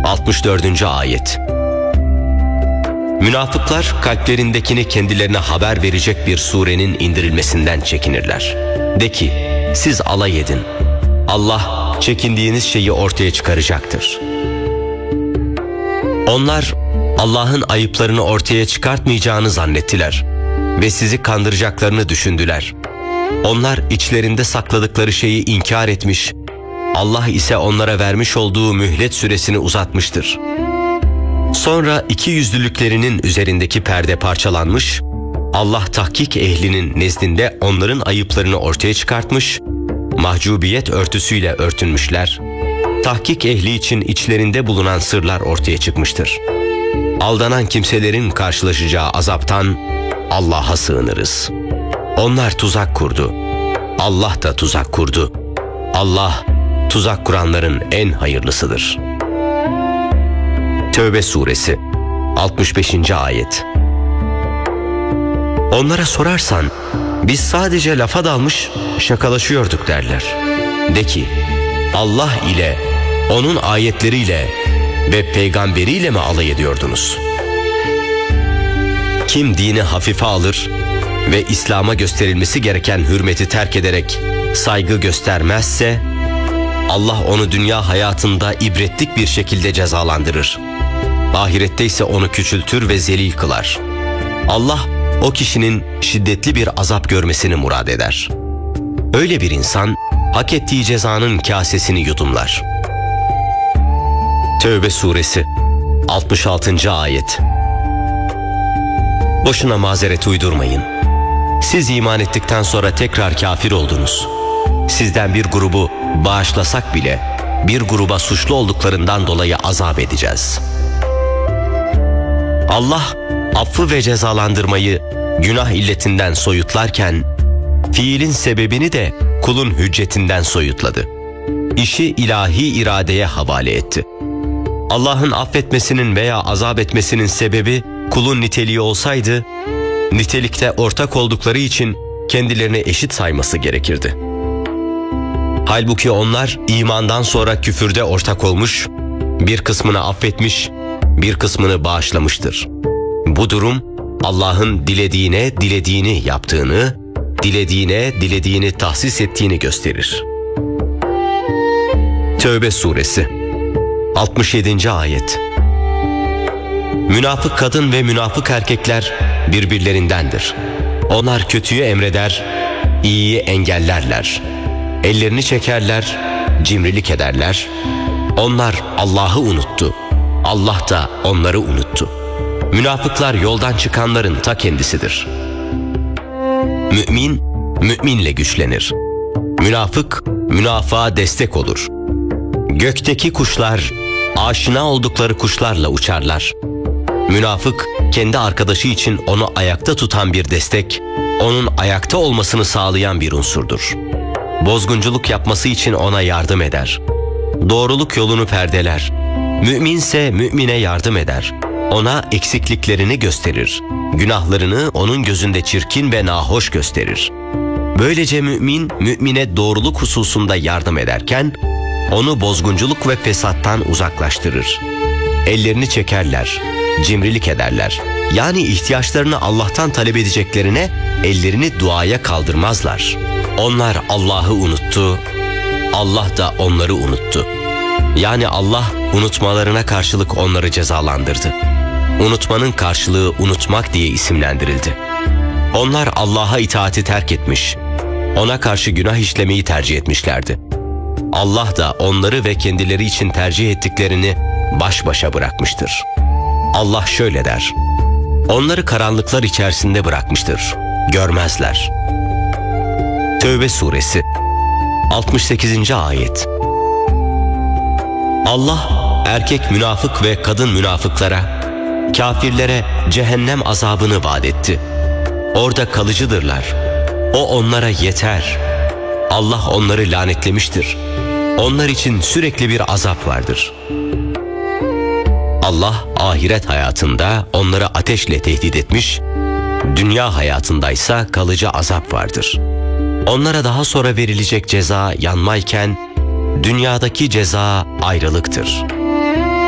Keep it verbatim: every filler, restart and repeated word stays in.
altmış dördüncü ayet. Münafıklar kalplerindekini kendilerine haber verecek bir surenin indirilmesinden çekinirler. De ki, siz alay edin. Allah çekindiğiniz şeyi ortaya çıkaracaktır. Onlar Allah'ın ayıplarını ortaya çıkartmayacağını zannettiler ve sizi kandıracaklarını düşündüler. Onlar içlerinde sakladıkları şeyi inkar etmiş, Allah ise onlara vermiş olduğu mühlet süresini uzatmıştır. Sonra iki yüzlülüklerinin üzerindeki perde parçalanmış, Allah tahkik ehlinin nezdinde onların ayıplarını ortaya çıkartmış, mahcubiyet örtüsüyle örtünmüşler. Tahkik ehli için içlerinde bulunan sırlar ortaya çıkmıştır. Aldanan kimselerin karşılaşacağı azaptan Allah'a sığınırız. Onlar tuzak kurdu, Allah da tuzak kurdu. Allah tuzak kuranların en hayırlısıdır. Tevbe suresi altmış beşinci ayet. Onlara sorarsan, biz sadece lafa dalmış şakalaşıyorduk derler. De ki, Allah ile, onun ayetleriyle ve peygamberiyle mi alay ediyordunuz? Kim dini hafife alır ve İslam'a gösterilmesi gereken hürmeti terk ederek saygı göstermezse, Allah onu dünya hayatında ibretlik bir şekilde cezalandırır. Ahirette ise onu küçültür ve zelil kılar. Allah o kişinin şiddetli bir azap görmesini murad eder. Öyle bir insan hak ettiği cezanın kasesini yudumlar. Tevbe suresi altmış altıncı ayet. Boşuna mazeret uydurmayın. Siz iman ettikten sonra tekrar kafir oldunuz. Sizden bir grubu bağışlasak bile bir gruba suçlu olduklarından dolayı azap edeceğiz. Allah affı ve cezalandırmayı günah illetinden soyutlarken fiilin sebebini de kulun hüccetinden soyutladı. İşi ilahi iradeye havale etti. Allah'ın affetmesinin veya azap etmesinin sebebi kulun niteliği olsaydı, nitelikte ortak oldukları için kendilerini eşit sayması gerekirdi. Halbuki onlar imandan sonra küfürde ortak olmuş, bir kısmını affetmiş, bir kısmını bağışlamıştır. Bu durum Allah'ın dilediğine dilediğini yaptığını, dilediğine dilediğini tahsis ettiğini gösterir. Tevbe suresi altmış yedinci ayet. Münafık kadın ve münafık erkekler birbirlerindendir. Onlar kötüyü emreder, iyiyi engellerler. Ellerini çekerler, cimrilik ederler. Onlar Allah'ı unuttu. Allah da onları unuttu. Münafıklar yoldan çıkanların ta kendisidir. Mümin, müminle güçlenir. Münafık, münafığa destek olur. Gökteki kuşlar, aşina oldukları kuşlarla uçarlar. Münafık, kendi arkadaşı için onu ayakta tutan bir destek, onun ayakta olmasını sağlayan bir unsurdur. Bozgunculuk yapması için ona yardım eder. Doğruluk yolunu perdeler. Müminse mümine yardım eder. Ona eksikliklerini gösterir. Günahlarını onun gözünde çirkin ve nahoş gösterir. Böylece mümin, mümine doğruluk hususunda yardım ederken, onu bozgunculuk ve fesattan uzaklaştırır. Ellerini çekerler, cimrilik ederler. Yani ihtiyaçlarını Allah'tan talep edeceklerine ellerini duaya kaldırmazlar. Onlar Allah'ı unuttu, Allah da onları unuttu. Yani Allah unutmalarına karşılık onları cezalandırdı. Unutmanın karşılığı unutmak diye isimlendirildi. Onlar Allah'a itaati terk etmiş, ona karşı günah işlemeyi tercih etmişlerdi. Allah da onları ve kendileri için tercih ettiklerini baş başa bırakmıştır. Allah şöyle der: onları karanlıklar içerisinde bırakmıştır, görmezler. Tevbe suresi altmış sekizinci ayet. Allah erkek münafık ve kadın münafıklara, kafirlere cehennem azabını vaat etti. Orada kalıcıdırlar. O onlara yeter. Allah onları lanetlemiştir. Onlar için sürekli bir azap vardır. Allah ahiret hayatında onları ateşle tehdit etmiş, dünya hayatındaysa kalıcı azap vardır. Onlara daha sonra verilecek ceza yanmayken, dünyadaki ceza ayrılıktır.